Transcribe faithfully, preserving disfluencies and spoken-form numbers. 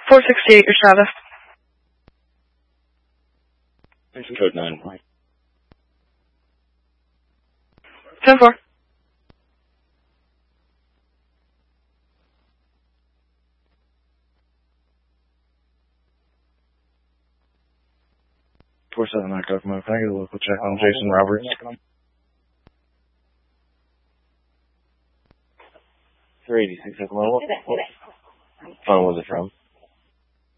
four sixty-eight, your status. Code nine. ten four. four seven nine, Can I get a local check on Jason Roberts? three eighty-six, what phone was it from?